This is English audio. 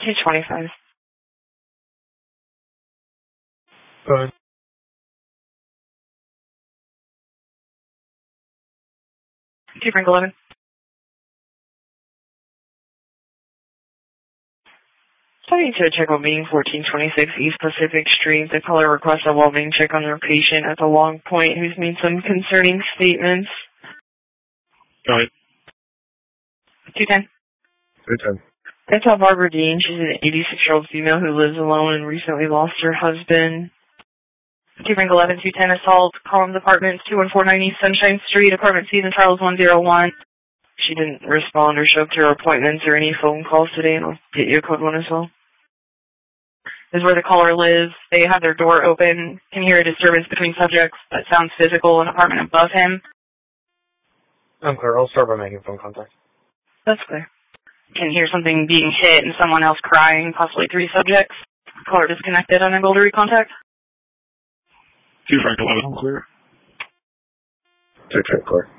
225. Go ahead. 2 Frank 11. Starting to check on being 1426 East Pacific Street. The caller requests a well-being check on their patient at the Long Point who's made some concerning statements. Go ahead. 210. 210. I tell Barbara Dean she's an 86-year-old female who lives alone and recently lost her husband. 2 Frank 11, 210 assault, Collins Apartments, 2149 East Sunshine Street, apartment C, and Charles 101. She didn't respond or show up to her appointments or any phone calls today, and I'll get you a code 1 as well. This is where the caller lives. They have their door open, can hear a disturbance between subjects that sounds physical in an apartment above him. I'm clear. I'll start by making phone contact. That's clear. Can hear something being hit and someone else crying, possibly 3 subjects. Caller disconnected, unable to recontact. 2 Frank 11, I'm clear. 2 Frank clear.